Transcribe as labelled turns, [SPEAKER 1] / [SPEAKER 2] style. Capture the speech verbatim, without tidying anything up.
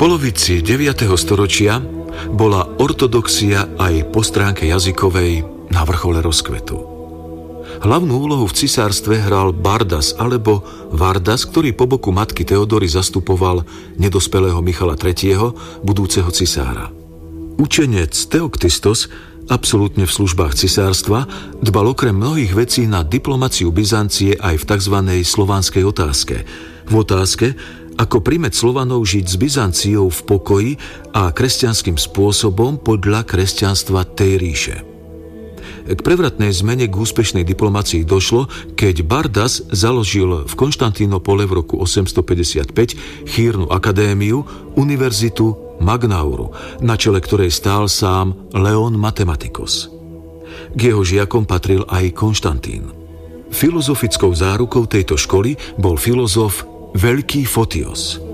[SPEAKER 1] polovici deviateho storočia bola ortodoxia aj po stránke jazykovej na vrchole rozkvetu. Hlavnú úlohu v cisárstve hral Bardas alebo Vardas, ktorý po boku matky Teodory zastupoval nedospelého Michala tretieho, budúceho cisára. Učenec Teoktistos, absolútne v službách cisárstva, dbal okrem mnohých vecí na diplomáciu Byzancie aj v tzv. Slovanskej otázke. V otázke, ako primäť Slovanov žiť s Byzanciou v pokoji a kresťanským spôsobom podľa kresťanstva tej ríše. K prevratnej zmene k úspešnej diplomácii došlo, keď Bardas založil v Konštantínopole v roku osemstopäťdesiatpäť chýrnu akadémiu, univerzitu Magnauru, na čele ktorej stál sám Leon Mathematikos. K jeho žiakom patril aj Konštantín. Filozofickou zárukou tejto školy bol filozof Veľký Fotios.